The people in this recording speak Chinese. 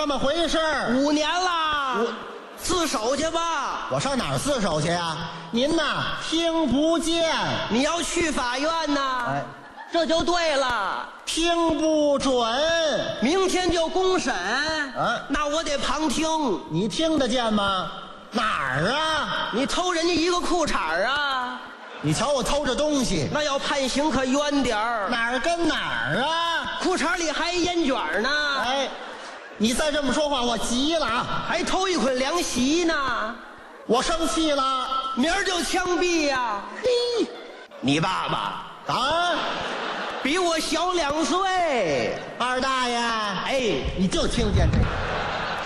这么回事 ？5年啦，自首去吧。 我上哪儿自首去呀？您呐，听不见。 你要去法院呐？ 哎， 这就对了， 听不准。 明天就公审。那我得旁听。 你听得见吗？哪儿啊？ 你偷人家一个裤衩啊？ 你瞧我偷着东西， 那要判刑可冤点儿。 哪儿跟哪儿啊？ 裤衩里还烟卷呢。 哎，你再这么说话，我急了啊！ 还偷一捆凉席呢。 我生气了， 明儿就枪毙呀！ 嘿， 你爸爸比我小2岁。二大爷， 哎， 你就听见这个。